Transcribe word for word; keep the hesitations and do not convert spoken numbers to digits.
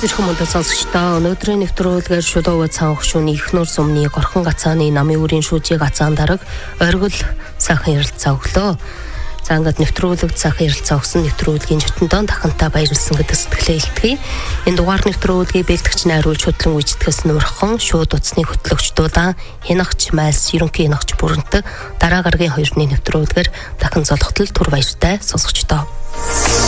Ирхэн мөндөд сонсогчдоо өнөөдрийн нэвтрүүлгээр шулуувд цаан хшууны ихнүр сумны горхон гацааны намын үрийн шүүжийн гацаан дараг оргил сайхан ярилцаа өглөө. За ингээд нэвтрүүлэг сайхан ярилцаа өгсөн нэвтрүүлгийн жотондоо дахинтаа баярлсан гэдэг сэтгэлээ илтгэе. Энэ дугаар нэвтрүүлгийг бэлтгэгч найруулж хөтлөн үжтгэс нурхан шууд утасны хөтлөгчдүүдаа хянагч майлс ерөнхий хянагч бүрэнтэг дараа гарагийн хоёрны нэвтрүүлгээр дахин золготол түр баяртай сонсогчдоо.